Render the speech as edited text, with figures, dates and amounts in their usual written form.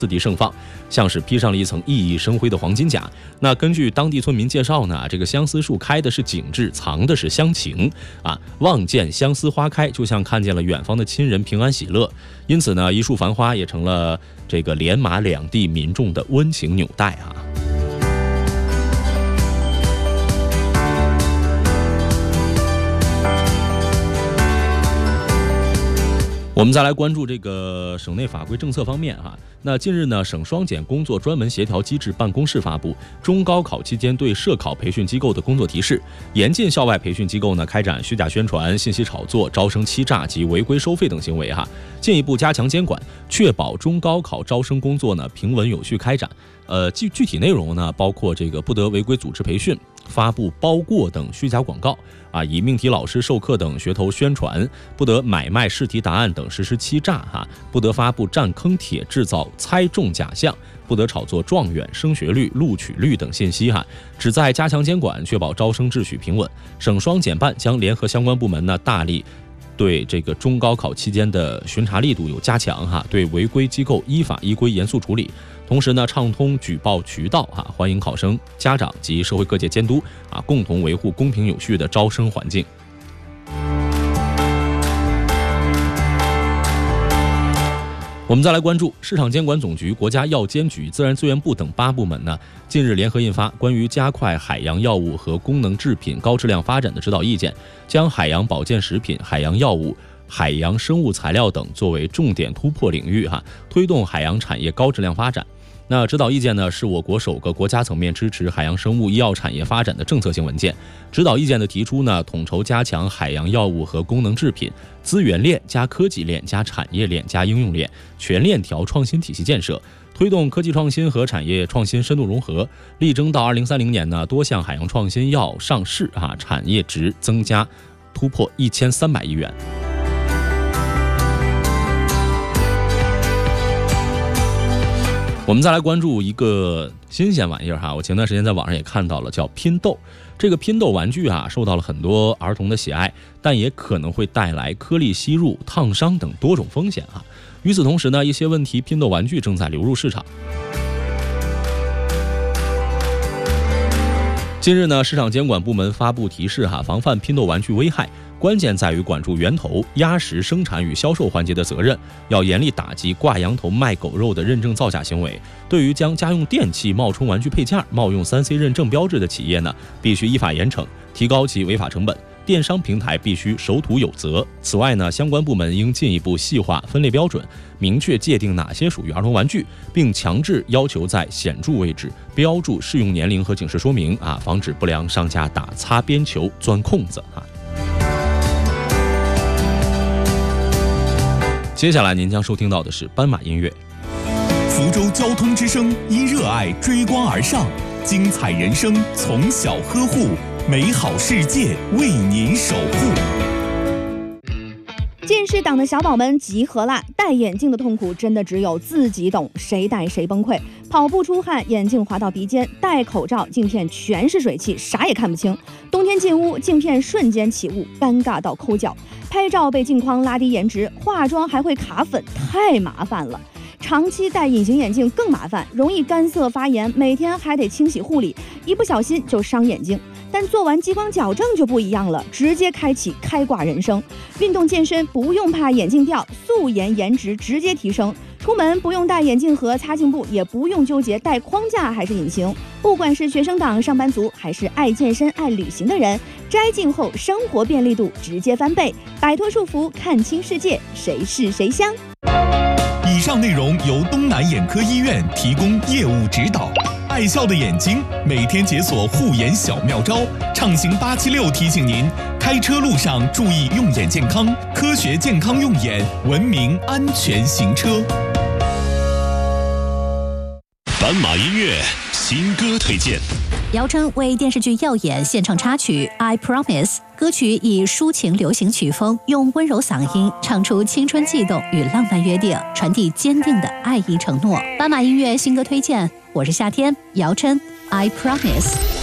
四地盛放，像是披上了一层熠熠生辉的黄金甲。那根据当地村民介绍呢，这个相思树开的是景致，藏的是乡情啊。望见相思花开，就像看见了远方的亲人平安喜乐。因此呢，一树繁花也成了这个连马两地民众的温情纽带啊。我们再来关注这个省内法规政策方面哈。那近日呢，省双减工作专门协调机制办公室发布中高考期间对涉考培训机构的工作提示，严禁校外培训机构呢开展虚假宣传、信息炒作、招生欺诈及违规收费等行为哈，进一步加强监管，确保中高考招生工作呢平稳有序开展。具体内容呢，包括这个不得违规组织培训、发布包过等虚假广告啊，以命题老师授课等噱头宣传，不得买卖试题答案等实施欺诈哈，不得发布占坑帖制造猜中假象，不得炒作状元、升学率、录取率等信息哈，旨在加强监管，确保招生秩序平稳。省双减办将联合相关部门呢，大力对这个中高考期间的巡查力度有加强哈，对违规机构依法依规严肃处理。同时呢，畅通举报渠道哈，欢迎考生、家长及社会各界监督啊，共同维护公平有序的招生环境。我们再来关注市场监管总局、国家药监局、自然资源部等8部门呢，近日联合印发关于加快海洋药物和功能制品高质量发展的指导意见，将海洋保健食品、海洋药物、海洋生物材料等作为重点突破领域哈，推动海洋产业高质量发展。那指导意见呢，是我国首个国家层面支持海洋生物医药产业发展的政策性文件。指导意见的提出呢，统筹加强海洋药物和功能制品资源链加科技链加产业链加应用链全链条创新体系建设，推动科技创新和产业创新深度融合，力争到2030年呢，多项海洋创新药上市啊，产业值增加突破1300亿元。我们再来关注一个新鲜玩意儿哈，我前段时间在网上也看到了，叫拼豆。这个拼豆玩具啊，受到了很多儿童的喜爱，但也可能会带来颗粒吸入、烫伤等多种风险啊。与此同时呢，一些问题拼豆玩具正在流入市场。近日呢，市场监管部门发布提示哈，防范拼豆玩具危害，关键在于管住源头、压实生产与销售环节的责任，要严厉打击挂羊头卖狗肉的认证造假行为。对于将家用电器冒充玩具配件、冒用3C 认证标志的企业呢，必须依法严惩，提高其违法成本。电商平台必须守土有责。此外呢，相关部门应进一步细化分类标准，明确界定哪些属于儿童玩具，并强制要求在显著位置标注适用年龄和警示说明啊，防止不良商家打擦边球、钻空子啊。接下来您将收听到的是斑马音乐。 福州交通之声因热爱追光而上，精彩人生从小呵护，美好世界为您守护。 近视党的小宝们集合啦！戴眼镜的痛苦真的只有自己懂，谁戴谁崩溃。跑步出汗，眼镜滑到鼻尖；戴口罩，镜片全是水汽，啥也看不清。冬天进屋，镜片瞬间起雾，尴尬到抠脚。拍照被镜框拉低颜值，化妆还会卡粉，太麻烦了。长期戴隐形眼镜更麻烦，容易干涩发炎，每天还得清洗护理，一不小心就伤眼睛。但做完激光矫正就不一样了，直接开启开挂人生。运动健身不用怕眼镜掉，素颜颜值直接提升。出门不用带眼镜盒、擦镜布，也不用纠结戴框架还是隐形。不管是学生党、上班族，还是爱健身、爱旅行的人，摘镜后生活便利度直接翻倍，摆脱束缚，看清世界，谁是谁香。 以上内容由东南眼科医院提供业务指导。爱笑的眼睛，每天解锁护眼小妙招。畅行876提醒您，开车路上注意用眼健康，科学健康用眼，文明安全行车。 斑马音乐新歌推荐。 姚琛为电视剧《耀眼》献唱插曲《I Promise》，歌曲以抒情流行曲风，用温柔嗓音唱出青春悸动与浪漫约定，传递坚定的爱意承诺。斑马音乐新歌推荐，我是夏天，姚琛《I Promise》。